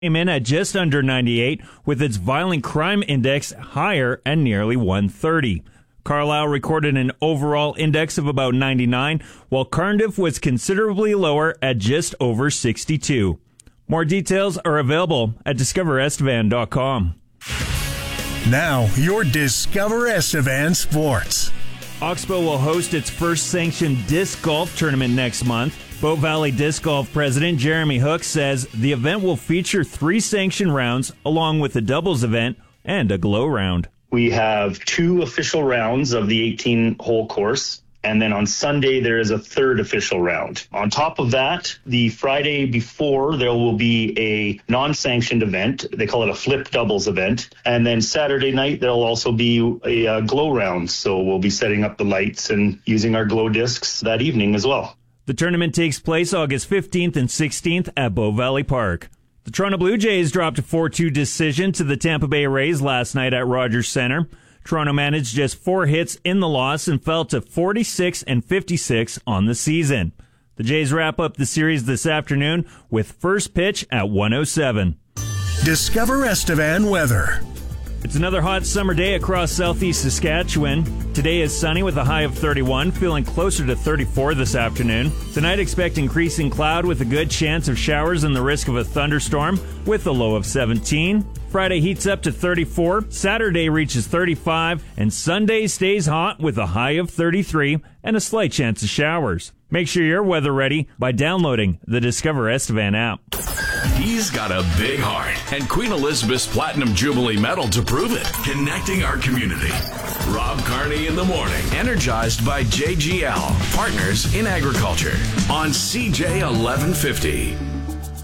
came in at just under 98, with its violent crime index higher at nearly 130. Carlisle recorded an overall index of about 99, while Cardiff was considerably lower at just over 62. More details are available at discoverestevan.com. Now, your Discover Estevan Sports. Oxbow will host its first sanctioned disc golf tournament next month. Bow Valley Disc Golf President Jeremy Hook says the event will feature 3 sanctioned rounds along with a doubles event and a glow round. We have 2 official rounds of the 18-hole course, and then on Sunday there is a 3rd official round. On top of that, the Friday before there will be a non-sanctioned event. They call it a flip doubles event. And then Saturday night there'll also be a glow round. So we'll be setting up the lights and using our glow discs that evening as well. The tournament takes place August 15th and 16th at Bow Valley Park. The Toronto Blue Jays dropped a 4-2 decision to the Tampa Bay Rays last night at Rogers Centre. Toronto managed just 4 hits in the loss and fell to 46-56 on the season. The Jays wrap up the series this afternoon with first pitch at 1:07. Discover Estevan weather. It's another hot summer day across southeast Saskatchewan. Today is sunny with a high of 31, feeling closer to 34 this afternoon. Tonight expect increasing cloud with a good chance of showers and the risk of a thunderstorm with a low of 17. Friday heats up to 34, Saturday reaches 35, and Sunday stays hot with a high of 33 and a slight chance of showers. Make sure you're weather ready by downloading the Discover Estevan app. He's got a big heart and Queen Elizabeth's Platinum Jubilee Medal to prove it. Connecting our community. Rob Carney in the morning. Energized by JGL, Partners in Agriculture. On CJ 1150.